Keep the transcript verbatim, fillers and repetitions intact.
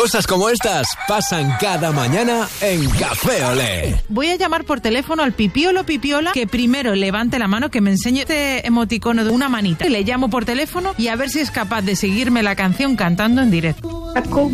Cosas como estas pasan cada mañana en Café Olé. Voy a llamar por teléfono al pipiolo pipiola que primero levante la mano, que me enseñe este emoticono de una manita. Le llamo por teléfono y a ver si es capaz de seguirme la canción cantando en directo.